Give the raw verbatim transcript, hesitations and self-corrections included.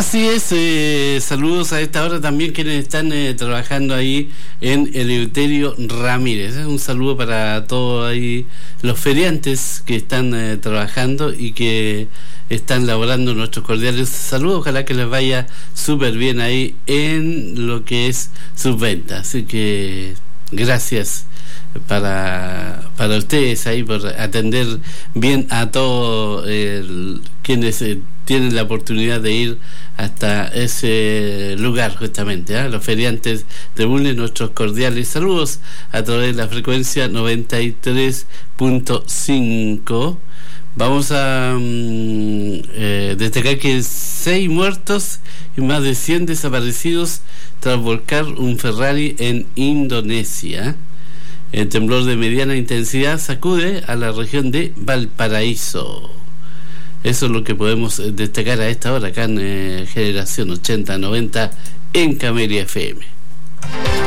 Así es, eh, saludos a esta hora también quienes están eh, trabajando ahí en Eleuterio Ramírez. ¿eh? Un saludo para todos ahí los feriantes que están eh, trabajando y que están laborando nuestros cordiales saludos. Ojalá que les vaya súper bien ahí en lo que es sus ventas. Así que gracias para para ustedes ahí por atender bien a todos eh, quienes eh, tienen la oportunidad de ir hasta ese lugar justamente, ¿eh? Los feriantes de Bulnes, nuestros cordiales saludos a través de la frecuencia noventa y tres punto cinco. Vamos a um, eh, destacar que seis muertos y más de cien desaparecidos tras volcar un Ferrari en Indonesia. El temblor de mediana intensidad sacude a la región de Valparaíso. Eso es lo que podemos destacar a esta hora acá en eh, Generación ochenta noventa en Camelia F M.